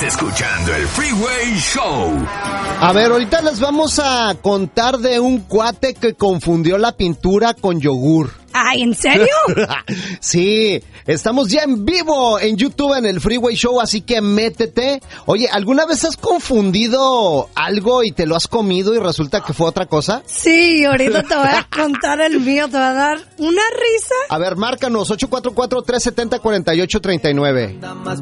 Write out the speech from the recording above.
Escuchando el Freeway Show. A ver, ahorita les vamos a contar de un cuate que confundió la pintura con yogur. Ay, ¿en serio? Sí, estamos ya en vivo en YouTube en el Freeway Show, así que métete. Oye, ¿alguna vez has confundido algo y te lo has comido y resulta que fue otra cosa? Sí, ahorita te voy a contar el mío, te va a dar una risa. A ver, márcanos 844-370-4839.